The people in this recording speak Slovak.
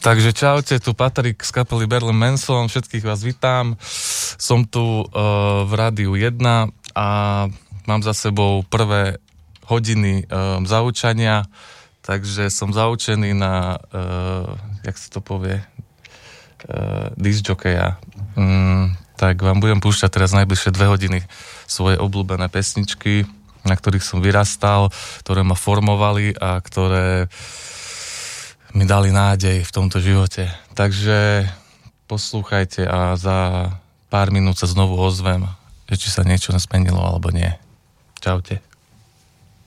Takže čaute, tu Patrik z kapely Marilyn Manson, všetkých vás vítam. Som tu v Rádiu 1 a mám za sebou prvé hodiny zaučania, takže som zaučený na, jak sa to povie, discjokeja. Tak vám budem púšťať teraz najbližšie 2 hodiny svoje obľúbené pesničky, na ktorých som vyrastal, ktoré ma formovali a ktoré mi dali nádej v tomto živote. Takže poslúchajte a za pár minút sa znovu ozvem, či sa niečo zmenilo alebo nie. Čaute.